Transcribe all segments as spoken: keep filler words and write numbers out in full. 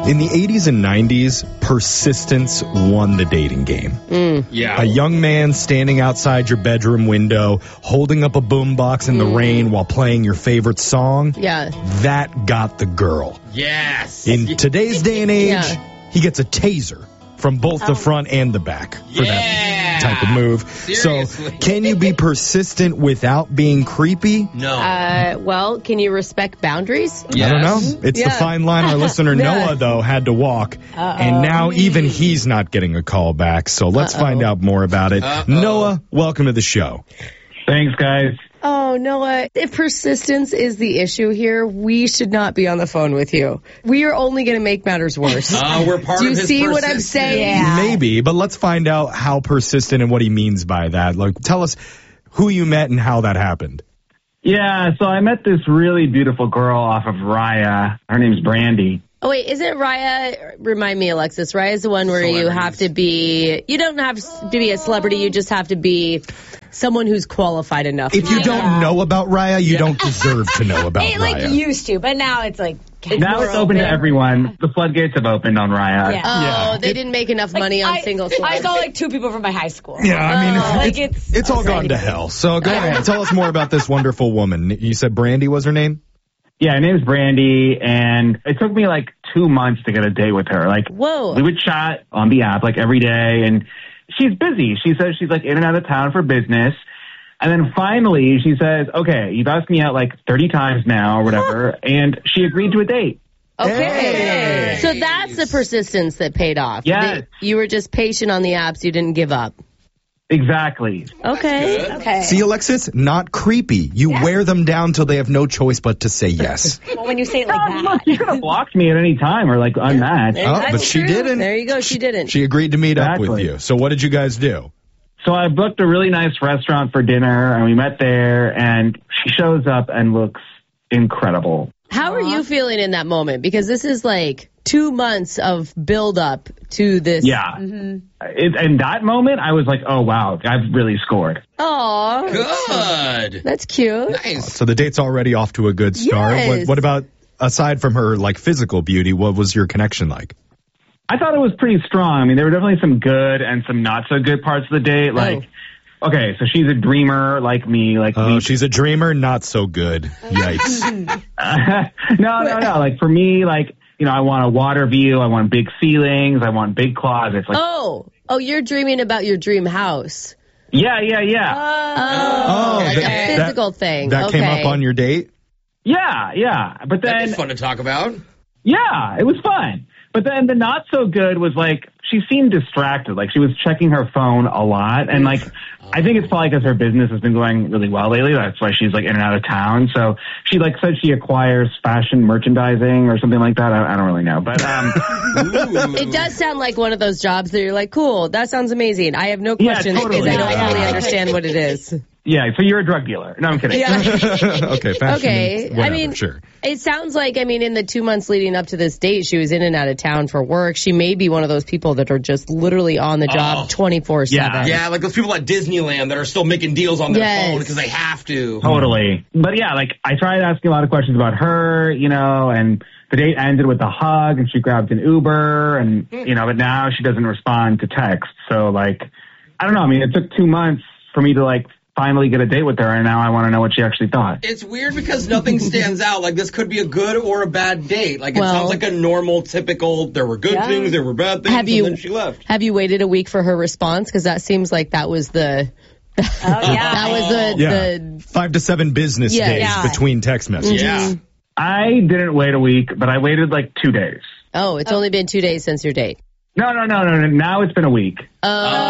In the eighties and nineties, persistence won the dating game. Mm. Yeah. A young man standing outside your bedroom window, holding up a boombox in the Mm. rain while playing your favorite song. Yeah. That got the girl. Yes. In today's day and age, Yeah. he gets a taser from both the front and the back for Yeah. that type of move. Seriously. So, can you be persistent without being creepy? No. Uh, well, can you respect boundaries? Yes. I don't know. It's Yeah. the fine line our listener Yeah. Noah, though, had to walk. Uh-oh. And now even he's not getting a call back. So let's Uh-oh. find out more about it. Uh-oh. Noah, welcome to the show. Thanks, guys. Oh, Noah, if persistence is the issue here, we should not be on the phone with you. We are only going to make matters worse. Uh, we're part Do you of his see what I'm persistence. saying? Maybe, but let's find out how persistent and what he means by that. Like, tell us who you met and how that happened. Yeah, so I met this really beautiful girl off of Raya. Her name's Brandy. Oh, wait, isn't Raya, remind me, Alexis, Raya's the one where you have to be, you don't have to be a celebrity, you just have to be someone who's qualified enough. If you to don't know about Raya, you don't deserve to know about It like Raya. used to, but now it's like Now it's open to everyone. The floodgates have opened on Raya. Yeah. Oh, Yeah. they didn't make enough money on I, single I celebs. saw like two people from my high school. Yeah, I mean, Oh, like, it's, it's- it's all gone to hell. So go ahead, tell us more about this wonderful woman. You said Brandy was her name? Yeah, her name's Brandy, and it took me like two months to get a date with her. Like, Whoa. we would chat on the app like every day, and she's busy. She says she's like in and out of town for business. And then finally she says, okay, you've asked me out like thirty times now or whatever, and she agreed to a date. Okay. Hey. So that's the persistence that paid off. Yes. That you were just patient on the apps. You didn't give up. Exactly. Okay. Good. Okay. See, Alexis, not creepy. You wear them down till they have no choice but to say yes. Well, when you say it like Oh, that. look, you could have blocked me at any time or like unmatched. Oh, That's but she true. didn't. There you go. She didn't. She agreed to meet up with Exactly. you. So what did you guys do? So I booked a really nice restaurant for dinner, and we met there, and she shows up and looks incredible. How are you feeling in that moment? Because this is like two months of build up to this. Yeah. It, in that moment, I was like, oh, wow, I've really scored. Aw. Good. That's cute. Nice. So the date's already off to a good start. Yes. What, what about, aside from her like physical beauty, what was your connection like? I thought it was pretty strong. I mean, there were definitely some good and some not so good parts of the date. Like, okay, so she's a dreamer like me. Like, Oh, we, she's a dreamer, not so good. Yikes. no, no, no. Like for me, like, you know, I want a water view. I want big ceilings. I want big closets. Like, Oh. Oh, you're dreaming about your dream house. yeah, yeah, yeah. Oh. Oh, like that- a physical thing. That okay. came up on your date? yeah, yeah. But That'd then, be fun to talk about. yeah, it was fun. But then the not so good was like, she seemed distracted. Like she was checking her phone a lot. And like, I think it's probably because her business has been going really well lately. That's why she's like in and out of town. So she like said she acquires fashion merchandising or something like that. I, I don't really know. But, um, It does sound like one of those jobs that you're like, cool, that sounds amazing. I have no Yeah, questions because totally. I don't Yeah. fully understand what it is. yeah, so you're a drug dealer. No, I'm kidding. Yeah. Okay, fashion. Okay. Whatever, I mean, sure. it sounds like, I mean, in the two months leading up to this date, she was in and out of town for work. She may be one of those people that are just literally on the job Oh. twenty-four seven. Yeah. Yeah, like those people at Disneyland that are still making deals on their Yes. phone because they have to. Totally. But yeah, like I tried asking a lot of questions about her, you know, and the date ended with a hug and she grabbed an Uber and, you know, but now she doesn't respond to text. So like, I don't know. I mean, it took two months for me to like finally get a date with her. And now I want to know what she actually thought. It's weird because nothing stands out. Like this could be a good or a bad date. Like it Well- sounds like a normal, typical. There were good Yeah. things, there were bad things, Have you- and then she left. Have you waited a week for her response? Because that seems like that was the Oh, yeah. that was the Yeah. the Five to seven business Yeah, days yeah. between text messages. Yeah. I didn't wait a week, but I waited like two days. oh, it's only been two days since your date. No, no, no, no, no. Now it's been a week. Oh,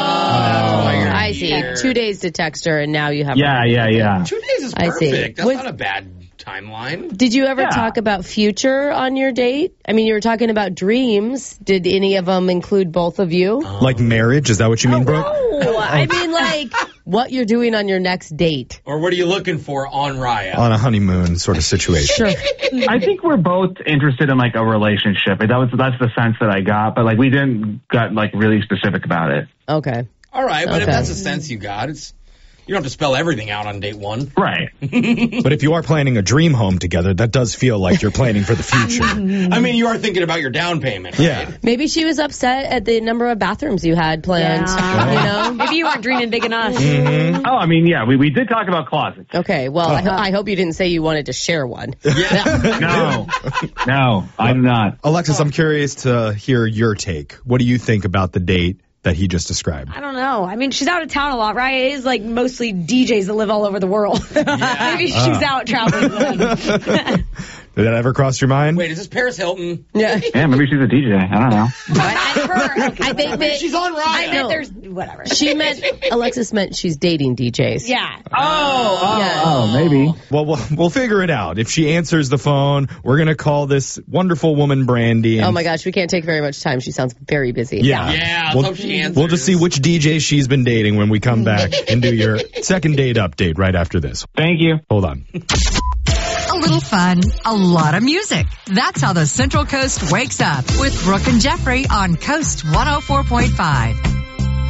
why you're I see. here. Two days to text her, and now you have. Yeah, yeah, yeah. Two days is I see. perfect. That's Was- not a bad timeline. Did you ever Yeah. talk about future on your date? I mean, you were talking about dreams. Did any of them include both of you? Like marriage? Is that what you mean, Brooke? No, I mean like what you're doing on your next date. Or what are you looking for on Raya? On a honeymoon sort of situation. Sure. I think we're both interested in like a relationship. That was that's the sense that I got, but like we didn't got like really specific about it. Okay. All right, but if Okay. that's a sense you got, it's You don't have to spell everything out on date one. Right. But if you are planning a dream home together, that does feel like you're planning for the future. I mean, you are thinking about your down payment. Right? Yeah. Maybe she was upset at the number of bathrooms you had planned. Yeah. You know? Maybe you weren't dreaming big enough. Mm-hmm. Oh, I mean, yeah, we, we did talk about closets. Okay, well, I, ho- I hope you didn't say you wanted to share one. Yeah. No. No, I'm not. Alexis, I'm curious to hear your take. What do you think about the date that he just described? I don't know. I mean, she's out of town a lot, right? It is like mostly D Js that live all over the world. Maybe she's Uh. out traveling. Did that ever cross your mind? Wait, is this Paris Hilton? Yeah. Yeah, maybe she's a D J. I don't know. And her, I think that She's on I Ryan. bet No. there's whatever. she meant, Alexis meant she's dating D Js. Yeah. Oh, oh, Yeah. oh, maybe. Well, well, we'll figure it out. If she answers the phone, we're going to call this wonderful woman Brandy. And Oh my gosh, we can't take very much time. She sounds very busy. Yeah. Yeah, let's We'll, hope she answers. we'll just see which D J she's been dating when we come back and do your second date update right after this. Thank you. Hold on. A little fun, a lot of music. That's how the Central Coast wakes up with Brooke and Jeffrey on Coast one oh four point five.